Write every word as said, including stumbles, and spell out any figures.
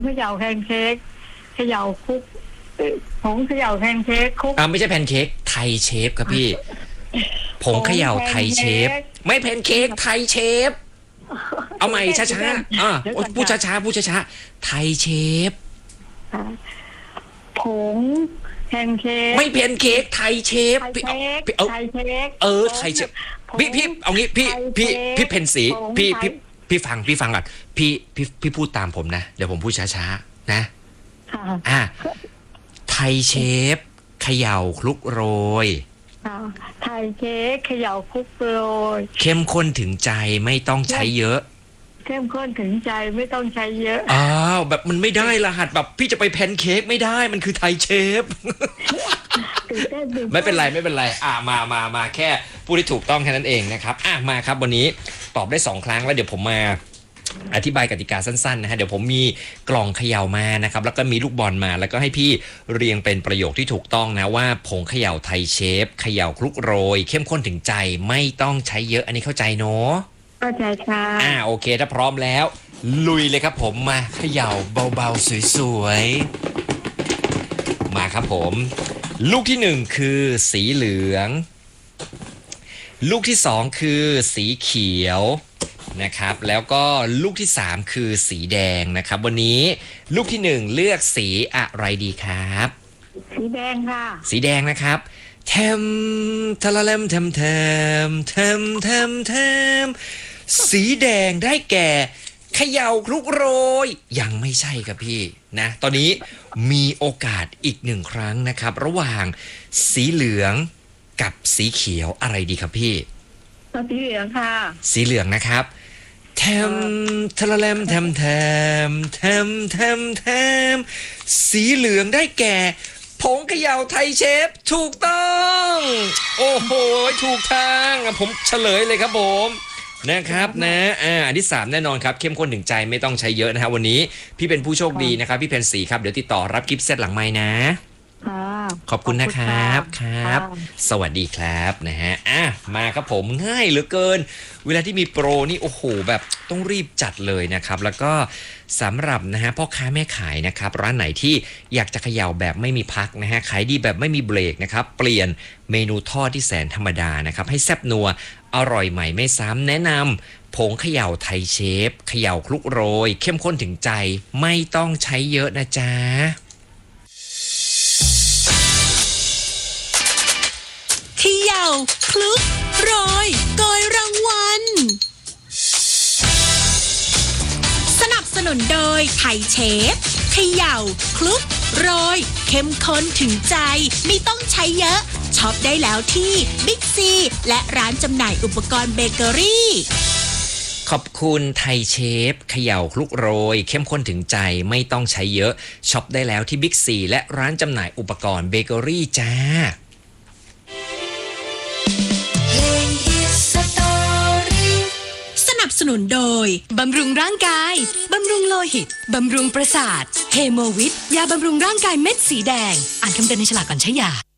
เขย่าแพนเค้กเขย่าคุกผงเขย่าแพนเค้กคุกอ่าไม่ใช่แพนเค้กไทยเชฟครับพี่ผงเขย่าไทยเชฟไม่แพนเค้กไทยเชฟเอาใหม่ช้าๆอ่าพูดช้าๆพูดช้าๆไทยเชฟผงแพนเค้กไม่แพนเค้กไทยเชฟพี่เอาไทยเค้กเออไทยเชฟพี่พี่เอางี้พี่พี่พี่เพนสีพี่พี่พี่ฟังพี่ฟังก่อนพี่พี่พี่พูดตามผมนะเดี๋ยวผมพูดช้าๆนะอ่าไทยเชฟเขย่าคลุกโรยไทยเค้กเขย่าคลุกโรยเข้มข้นถึงใจไม่ต้องใช้เยอะเข้มข้นถึงใจไม่ต้องใช้เยอะอ้าวแบบมันไม่ได้รหัสแบบพี่จะไปแพนเค้กไม่ได้มันคือไทยเชฟไม่เป็นไรไม่เป็นไรอ่ามามามาแค่พูดที่ถูกต้องแค่นั้นเองนะครับอ่ะมาครับวันนี้ตอบได้สองครั้งแล้วเดี๋ยวผมมาอธิบายกติกาสั้นๆนะฮะเดี๋ยวผมมีกล่องเขย่ามานะครับแล้วก็มีลูกบอลมาแล้วก็ให้พี่เรียงเป็นประโยคที่ถูกต้องนะว่าผงเขย่าไทยเชฟเขย่าคลุกโรยเข้มข้นถึงใจไม่ต้องใช้เยอะอันนี้เข้าใจเนาะเข้าใจค่ะอ่าโอเคถ้าพร้อมแล้วลุยเลยครับผมมาเขย่าเบาๆสวยๆมาครับผมลูกที่หนึ่งคือสีเหลืองลูกที่สองคือสีเขียวนะครับแล้วก็ลูกที่สามคือสีแดงนะครับวันนี้ลูกที่หนึ่งเลือกสีอะไรดีครับสีแดงค่ะสีแดงนะครับเทมทะละเลมเทมเทมเทมเทมเทมสีแดงได้แก่เขย่าคลุกโรยยังไม่ใช่ครับพี่นะตอนนี้มีโอกาสอีกหนึ่งครั้งนะครับระหว่างสีเหลืองกับสีเขียวอะไรดีครับพี่สีเหลืองค่ะสีเหลืองนะครับเทมทะละเลมเทมเทมเทมเทมเทมสีเหลืองได้แก่ผงเขย่าไทยเชฟถูกต้องโอ้โหถูกทางผมเฉลยเลยครับผมนะครับนะอ่าอันที่สามแน่นอนครับเข้มข้นถึงใจไม่ต้องใช้เยอะนะครับวันนี้พี่เป็นผู้โชคดีนะครับพี่เพนสีครับเดี๋ยวติดต่อรับกิฟต์เซตหลังไมค์นะขอบคุณนะครับครับสวัสดีครับนะฮะอ่ะมาครับผมง่ายเหลือเกินเวลาที่มีโปรนี่โอ้โหแบบต้องรีบจัดเลยนะครับแล้วก็สำหรับนะฮะพ่อค้าแม่ขายนะครับร้านไหนที่อยากจะเขย่าแบบไม่มีพักนะฮะขายดีแบบไม่มีเบรกนะครับเปลี่ยนเมนูทอดที่แสนธรรมดานะครับให้แซ่บนัวอร่อยใหม่ไม่ซ้ำแนะนำผงเขย่าไทยเชฟเขย่าคลุกโรยเข้มข้นถึงใจไม่ต้องใช้เยอะนะจ๊ะเขย่าคลุกโรยโกยรางวัลสนับสนุนโดยไทยเชฟเขย่าคลุกโรยเข้มข้นถึงใจไม่ต้องใช้เยอะช็อปได้แล้วที่บิ๊กซีและร้านจำหน่ายอุปกรณ์เบเกอรี่ขอบคุณไทยเชฟเขย่าคลุกโรยเข้มข้นถึงใจไม่ต้องใช้เยอะช็อปได้แล้วที่บิ๊กซีและร้านจำหน่ายอุปกรณ์เบเกอรี่จ้าสนับสนุนโดยบำรุงร่างกายบำรุงโลหิตบำรุงประสาทเฮโมวิทยาบำรุงร่างกายเม็ดสีแดงอ่านคำเตือนในฉลากก่อนใช้ยา